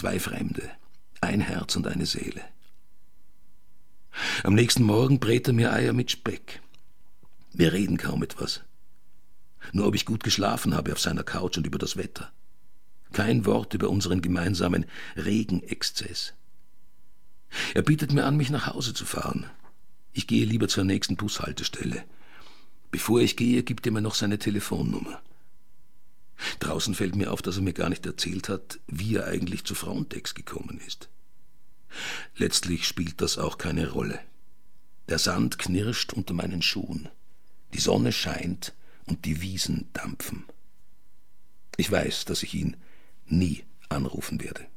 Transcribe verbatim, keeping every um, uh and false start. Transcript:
Zwei Fremde, ein Herz und eine Seele. Am nächsten Morgen brät er mir Eier mit Speck. Wir reden kaum etwas. Nur ob ich gut geschlafen habe auf seiner Couch und über das Wetter. Kein Wort über unseren gemeinsamen Regenexzess. Er bietet mir an, mich nach Hause zu fahren. Ich gehe lieber zur nächsten Bushaltestelle. Bevor ich gehe, gibt er mir noch seine Telefonnummer. Draußen fällt mir auf, dass er mir gar nicht erzählt hat, wie er eigentlich zu Frontex gekommen ist. Letztlich spielt das auch keine Rolle. Der Sand knirscht unter meinen Schuhen. Die Sonne scheint und die Wiesen dampfen. Ich weiß, dass ich ihn nie anrufen werde.